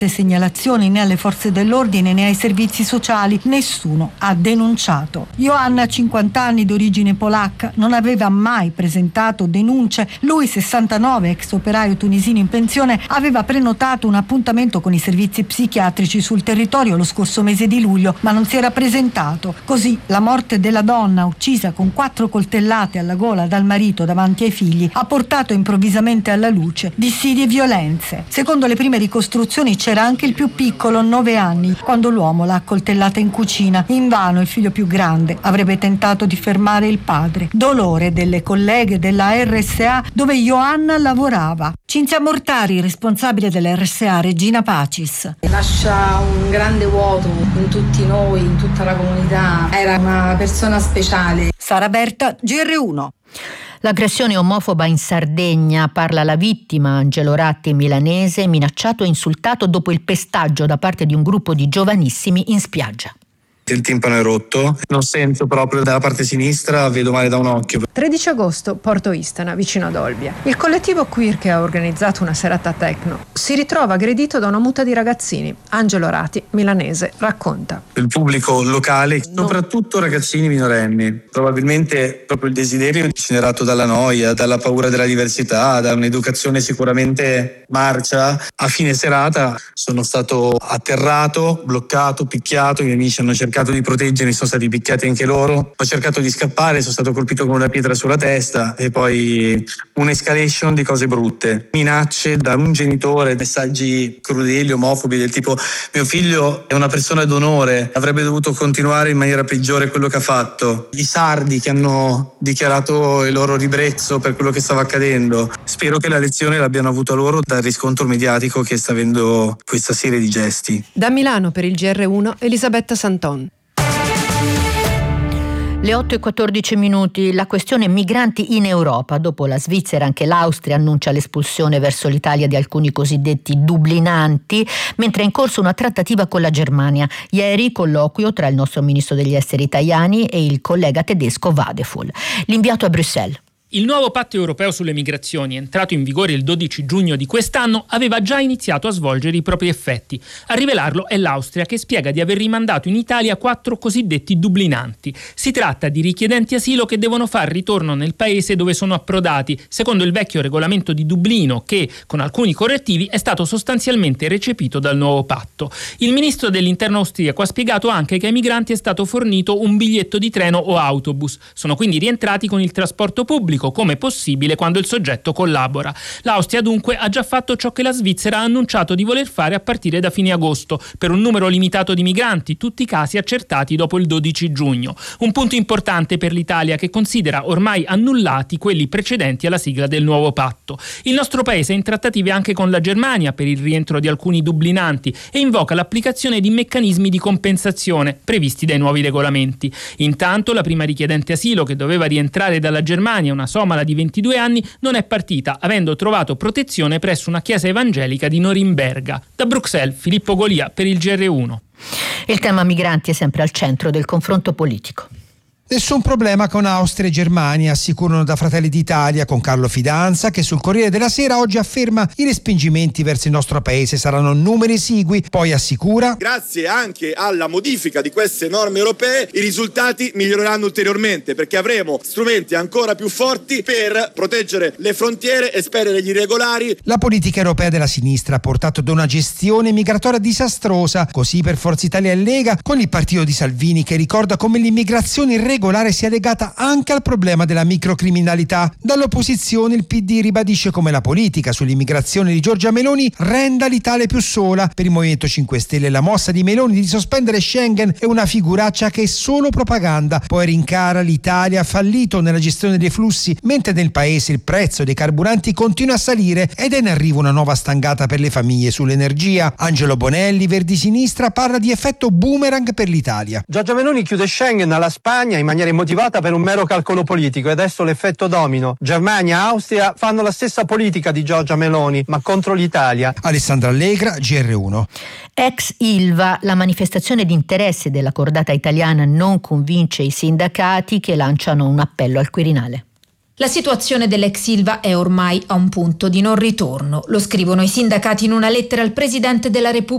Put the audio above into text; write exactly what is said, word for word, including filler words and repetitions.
segnalazioni né alle forze dell'ordine né ai servizi sociali. Nessuno ha denunciato. Joanna, cinquanta anni, di origine polacca, non aveva mai presentato denunce. Lui, sessantanove, ex operaio tunisino in pensione, aveva prenotato un appuntamento con i servizi psichiatrici sul territorio lo scorso mese di luglio, ma non si era presentato. Così la morte della donna, uccisa con quattro coltellate alla gola dal marito davanti ai figli, ha portato improvvisamente alla luce dissidi e violenze. Secondo le prime ricostruzioni c'era anche il più piccolo, nove anni, quando l'uomo l'ha accoltellata in cucina. Invano il figlio più grande avrebbe tentato di fermare il padre. Dolore delle colleghe della R S A dove Joanna lavorava. Cinzia Mortari, responsabile della R S A Regina Pacis. Lascia un grande vuoto in tutti noi, in tutta la comunità. Era una persona speciale. Sara Berta, G R uno. L'aggressione omofoba in Sardegna, parla la vittima, Angelo Ratti, milanese, minacciato e insultato dopo il pestaggio da parte di un gruppo di giovanissimi in spiaggia. Il timpano è rotto, non sento proprio dalla parte sinistra, vedo male da un occhio. tredici agosto, Porto Istana, vicino ad Olbia. Il collettivo queer che ha organizzato una serata techno si ritrova aggredito da una muta di ragazzini. Angelo Rati, milanese, racconta. Il pubblico locale, soprattutto ragazzini minorenni, probabilmente proprio il desiderio generato dalla noia, dalla paura della diversità, da un'educazione sicuramente marcia. A fine serata sono stato atterrato, bloccato, picchiato, i miei amici hanno cercato di proteggermi, sono stati picchiati anche loro, ho cercato di scappare, sono stato colpito con una pietra sulla testa e poi un'escalation di cose brutte, minacce da un genitore, messaggi crudeli, omofobi del tipo: mio figlio è una persona d'onore, avrebbe dovuto continuare in maniera peggiore quello che ha fatto. I sardi che hanno dichiarato il loro ribrezzo per quello che stava accadendo. Spero che la lezione l'abbiano avuta loro dal riscontro mediatico che sta avendo questa serie di gesti. Da Milano per il G R uno, Elisabetta Santon. Le otto e quattordici minuti, la questione migranti in Europa. Dopo la Svizzera anche l'Austria annuncia l'espulsione verso l'Italia di alcuni cosiddetti dublinanti, mentre è in corso una trattativa con la Germania. Ieri colloquio tra il nostro ministro degli esteri Tajani e il collega tedesco Vadeful. L'inviato a Bruxelles. Il nuovo patto europeo sulle migrazioni, entrato in vigore il dodici giugno di quest'anno, aveva già iniziato a svolgere i propri effetti. A rivelarlo è l'Austria, che spiega di aver rimandato in Italia quattro cosiddetti dublinanti. Si tratta di richiedenti asilo che devono far ritorno nel paese dove sono approdati, secondo il vecchio regolamento di Dublino, che, con alcuni correttivi, è stato sostanzialmente recepito dal nuovo patto. Il ministro dell'Interno austriaco ha spiegato anche che ai migranti è stato fornito un biglietto di treno o autobus. Sono quindi rientrati con il trasporto pubblico, come possibile quando il soggetto collabora. L'Austria dunque ha già fatto ciò che la Svizzera ha annunciato di voler fare a partire da fine agosto, per un numero limitato di migranti, tutti i casi accertati dopo il dodici giugno. Un punto importante per l'Italia, che considera ormai annullati quelli precedenti alla sigla del nuovo patto. Il nostro paese è in trattative anche con la Germania per il rientro di alcuni dublinanti e invoca l'applicazione di meccanismi di compensazione previsti dai nuovi regolamenti. Intanto la prima richiedente asilo, che doveva rientrare dalla Germania, una somala di ventidue anni, non è partita, avendo trovato protezione presso una chiesa evangelica di Norimberga. Da Bruxelles, Filippo Golia per il G R uno. Il tema migranti è sempre al centro del confronto politico. Nessun problema con Austria e Germania, assicurano da Fratelli d'Italia, con Carlo Fidanza, che sul Corriere della Sera oggi afferma i respingimenti verso il nostro paese saranno numeri esigui, poi assicura: grazie anche alla modifica di queste norme europee i risultati miglioreranno ulteriormente, perché avremo strumenti ancora più forti per proteggere le frontiere, espellere gli irregolari. La politica europea della sinistra ha portato ad una gestione migratoria disastrosa, così per Forza Italia e Lega, con il partito di Salvini che ricorda come l'immigrazione irregolare sia legata anche al problema della microcriminalità. Dall'opposizione il P D ribadisce come la politica sull'immigrazione di Giorgia Meloni renda l'Italia più sola. Per il Movimento cinque Stelle la mossa di Meloni di sospendere Schengen è una figuraccia che è solo propaganda. Poi rincara l'Italia ha fallito nella gestione dei flussi, mentre nel paese il prezzo dei carburanti continua a salire ed è in arrivo una nuova stangata per le famiglie sull'energia. Angelo Bonelli, Verdi Sinistra, parla di effetto boomerang per l'Italia. Giorgia Meloni chiude Schengen alla Spagna in maniera immotivata per un mero calcolo politico e adesso l'effetto domino. Germania e Austria fanno la stessa politica di Giorgia Meloni, ma contro l'Italia. Alessandra Allegra, G R uno. Ex Ilva, la manifestazione di interesse della cordata italiana non convince i sindacati, che lanciano un appello al Quirinale. La situazione dell'ex Ilva è ormai a un punto di non ritorno. Lo scrivono i sindacati in una lettera al Presidente della Repubblica